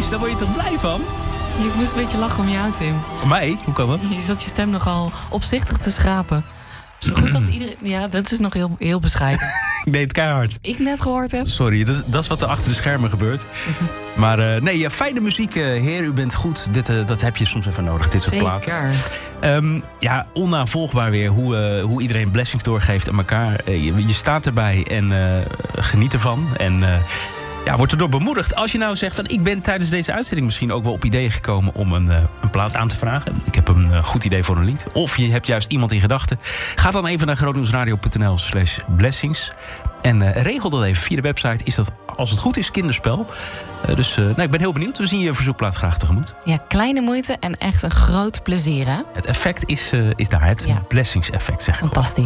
is, daar word je toch blij van? Ik moest een beetje lachen om jou, Tim. Mij? Hoe kan dat? Je zat je stem nogal opzichtig te schrapen. Het is goed dat iedereen... Ja, dat is nog heel bescheiden. Ik deed het keihard. Ik net gehoord heb. Sorry, dat is wat er achter de schermen gebeurt. Maar fijne muziek, heer, u bent goed. Dat heb je soms even nodig, dit soort platen. Zeker. Onnavolgbaar weer hoe iedereen blessings doorgeeft aan elkaar. Je staat erbij en geniet ervan. En wordt erdoor bemoedigd. Als je nou zegt van ik ben tijdens deze uitzending misschien ook wel op ideeën gekomen om een plaat aan te vragen. Ik heb een goed idee voor een lied. Of je hebt juist iemand in gedachten. Ga dan even naar grootnieuwsradio.nl/blessings. En regel dat even via de website. Is dat, als het goed is, kinderspel. Ik ben heel benieuwd. We zien je verzoekplaat graag tegemoet. Ja, kleine moeite en echt een groot plezier, hè? Het effect is daar. Het blessingseffect, zeg ik. Fantastisch.